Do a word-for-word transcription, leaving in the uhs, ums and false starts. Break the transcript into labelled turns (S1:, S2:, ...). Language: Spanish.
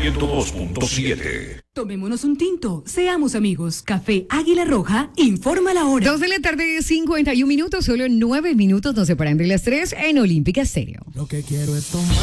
S1: ciento dos punto siete.
S2: Tomémonos un tinto, seamos amigos. Café Águila Roja, informa la hora.
S3: Dos de la tarde, cincuenta y un minutos, solo nueve minutos nos separan de las tres en Olímpica Estéreo.
S4: Lo que quiero es tomar.